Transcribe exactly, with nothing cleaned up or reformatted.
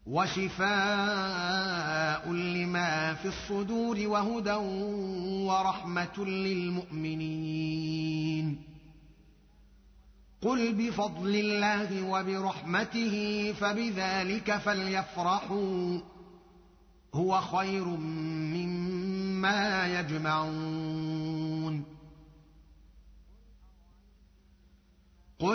وشفاء لما في الصدور وهدى ورحمة للمؤمنين. قل بفضل الله وبرحمته فبذلك فليفرحوا هو خير مما يجمعون.